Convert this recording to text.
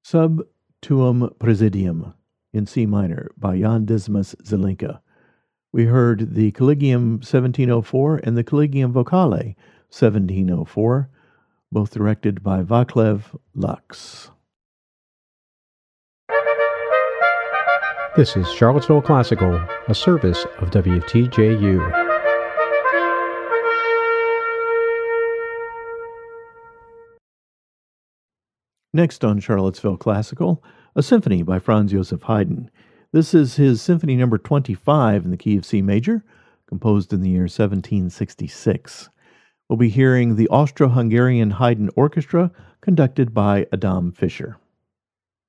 Sub Tuum Presidium in C minor by Jan Dismas Zelenka. We heard the Collegium 1704 and the Collegium Vocale 1704, both directed by Vaclav Lux. This is Charlottesville Classical, a service of WTJU. Next on Charlottesville Classical, a symphony by Franz Joseph Haydn. This is his Symphony Number 25 in the key of C major, composed in the year 1766. We'll be hearing the Austro-Hungarian Haydn Orchestra, conducted by Adam Fischer.